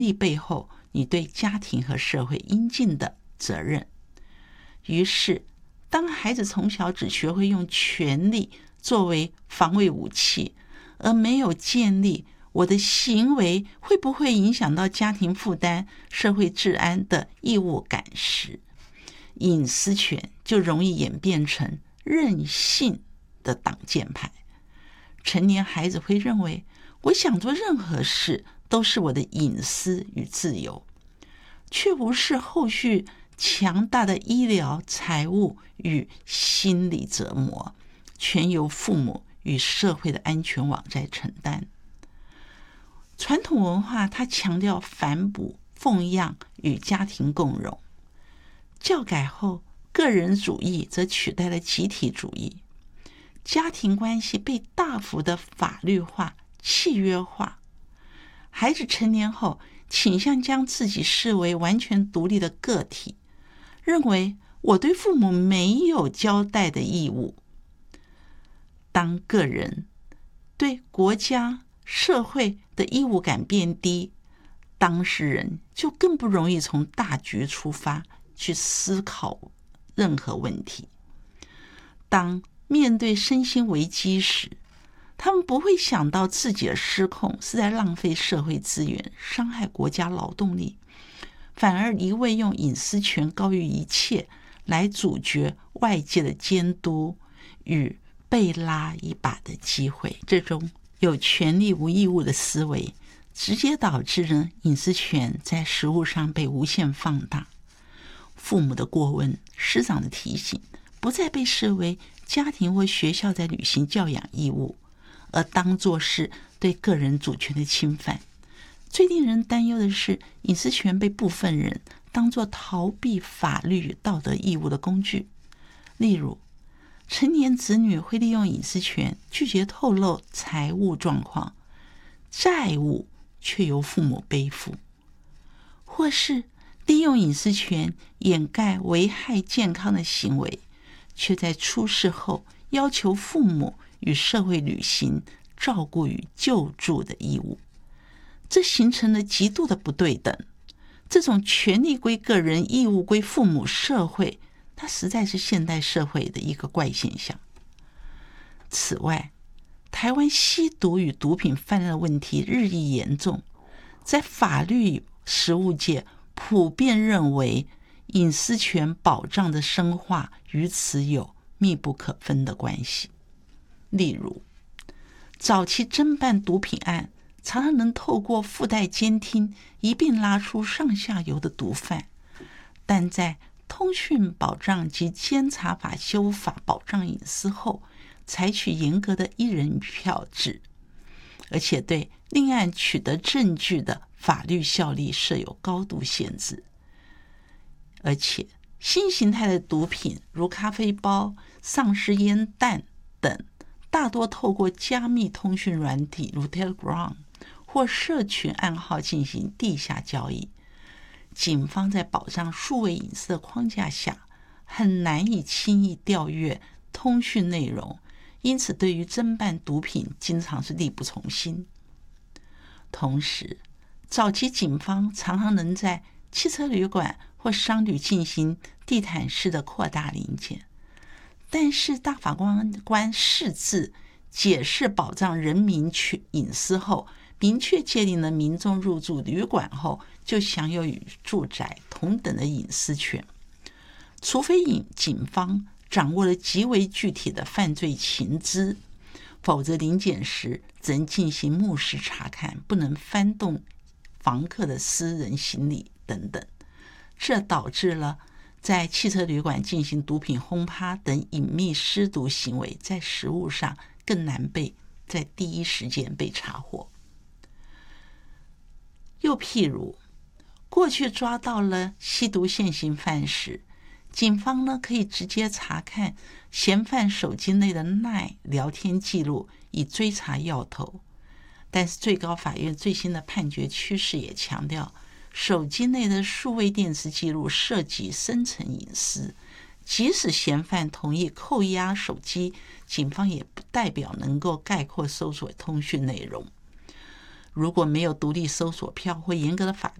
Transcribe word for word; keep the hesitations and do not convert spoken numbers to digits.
利背后你对家庭和社会应尽的责任。于是当孩子从小只学会用权力作为防卫武器，而没有建立我的行为会不会影响到家庭负担、社会治安的义务感时，隐私权就容易演变成任性的挡箭牌。成年孩子会认为，我想做任何事都是我的隐私与自由，却无视后续强大的医疗、财务与心理折磨，全由父母与社会的安全网在承担。传统文化它强调反哺、奉养与家庭共荣，教改后个人主义则取代了集体主义，家庭关系被大幅的法律化、契约化。孩子成年后倾向将自己视为完全独立的个体，认为我对父母没有交代的义务。当个人对国家、社会的义务感变低，当事人就更不容易从大局出发去思考任何问题。当面对身心危机时，他们不会想到自己的失控是在浪费社会资源，伤害国家劳动力，反而一味用隐私权高于一切来阻绝外界的监督与被拉一把的机会。这种有权利无义务的思维，直接导致呢隐私权在实务上被无限放大。父母的过问、师长的提醒，不再被视为家庭或学校在履行教养义务，而当作是对个人主权的侵犯。最令人担忧的是，隐私权被部分人当作逃避法律与道德义务的工具。例如，成年子女会利用隐私权拒绝透露财务状况，债务却由父母背负；或是利用隐私权掩盖危害健康的行为，却在出事后要求父母与社会履行照顾与救助的义务。这形成了极度的不对等。这种权利归个人、义务归父母、社会，它实在是现代社会的一个怪现象。此外，台湾吸毒与毒品泛滥的问题日益严重，在法律实务界普遍认为，隐私权保障的深化与此有密不可分的关系。例如，早期侦办毒品案常常能透过附带监听一并拉出上下游的毒贩，但在通讯保障及监察法修法保障隐私后，采取严格的一人一票制，而且对另案取得证据的法律效力设有高度限制。而且新形态的毒品如咖啡包、丧尸烟弹等，大多透过加密通讯软体如 Telegram 或社群暗号进行地下交易。警方在保障数位隐私的框架下，很难以轻易调阅通讯内容，因此对于侦办毒品经常是力不从心。同时，早期警方常常能在汽车旅馆或商旅进行地毯式的扩大临检，但是大法官官释字解释保障人民隐私后，明确界定了民众入住旅馆后就享有与住宅同等的隐私权，除非警方掌握了极为具体的犯罪情资，否则临检时只能进行目视查看，不能翻动房客的私人行李等等。这导致了在汽车旅馆进行毒品轰趴等隐秘施毒行为，在实务上更难被在第一时间被查获。又譬如，过去抓到了吸毒现行犯时，警方呢可以直接查看嫌犯手机内的 LINE 聊天记录，以追查要头。但是最高法院最新的判决趋势也强调，手机内的数位电子记录涉及深层隐私，即使嫌犯同意扣押手机，警方也不代表能够概括搜索通讯内容。 如果没有独立搜索票或严格的法